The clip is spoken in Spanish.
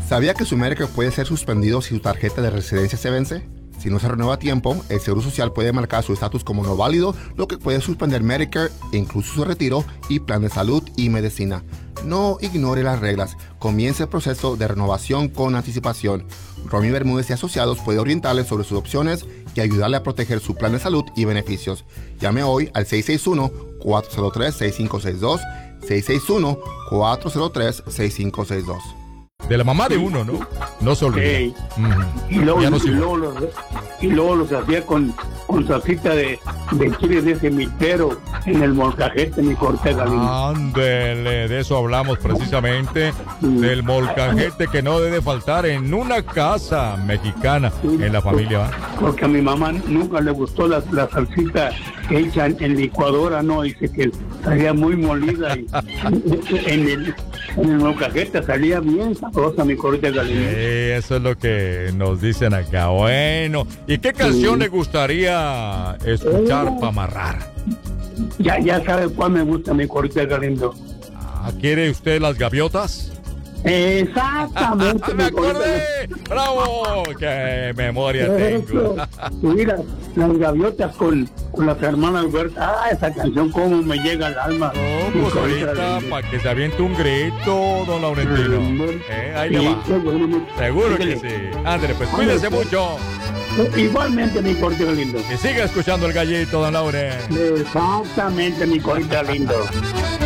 ¿Sabía que su Medicare puede ser suspendido si su tarjeta de residencia se vence? Si no se renueva a tiempo, el Seguro Social puede marcar su estatus como no válido, lo que puede suspender Medicare, incluso su retiro y plan de salud y medicina. No ignore las reglas. Comience el proceso de renovación con anticipación. Romy Bermúdez y Asociados puede orientarle sobre sus opciones y ayudarle a proteger su plan de salud y beneficios. Llame hoy al 661-403-6562, 661-403-6562. De la mamá de uno, ¿no? No se olvide. Hey. Y luego los hacía con salsita de chile de ese mitero en el molcajete, mi corte Galindo. Ándele, de eso hablamos precisamente, del molcajete que no debe faltar en una casa mexicana, en la familia, ¿va? Porque a mi mamá nunca le gustó la salsita hecha en licuadora, no, dice que salía muy molida y en el molcajete salía bien sabrosa, mi corte Galindo. Eso es lo que nos dicen acá. Bueno, ¿y qué canción le gustaría escuchar para amarrar? Ya sabe cuál me gusta, mi corte Galindo. ¿Quiere usted las gaviotas? Exactamente. ¡Me acordé! ¡Bravo! ¡Qué memoria tengo! Mira, las gaviotas con las hermanas Huerta. Esa canción cómo me llega al alma. No, pues ahorita para que se aviente un grito, don Laurentino. Ahí le va. Seguro que sí. Ándale, pues cuídese mucho. Igualmente, mi corte lindo. Y siga escuchando el gallito, don Laure. Exactamente, mi corte lindo.